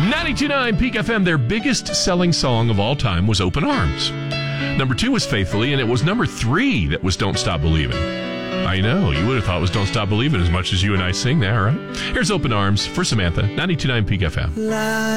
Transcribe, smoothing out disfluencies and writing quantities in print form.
92.9 Peak FM, their biggest selling song of all time was Open Arms. Number 2 was Faithfully, and it was number 3 that was Don't Stop Believing. I know, you would have thought it was Don't Stop Believing as much as you and I sing that, right? Here's Open Arms for Samantha, 92.9 Peak FM.